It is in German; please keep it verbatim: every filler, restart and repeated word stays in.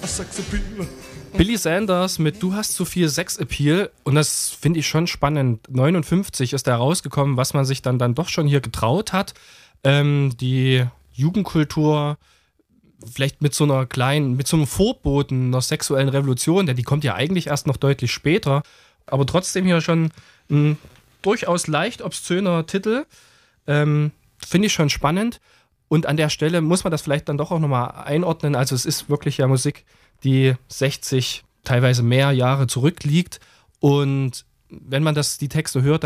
Billy Sanders mit Du hast zu viel Sexappeal und das finde ich schon spannend. neunundfünfzig ist da rausgekommen, was man sich dann, dann doch schon hier getraut hat. Ähm, die Jugendkultur vielleicht mit so einer kleinen, mit so einem Vorboten einer sexuellen Revolution, denn die kommt ja eigentlich erst noch deutlich später, aber trotzdem hier schon ein durchaus leicht obszöner Titel. Ähm, finde ich schon spannend. Und an der Stelle muss man das vielleicht dann doch auch nochmal einordnen. Also es ist wirklich ja Musik, die sechzig, teilweise mehr Jahre zurückliegt. Und wenn man das, die Texte hört,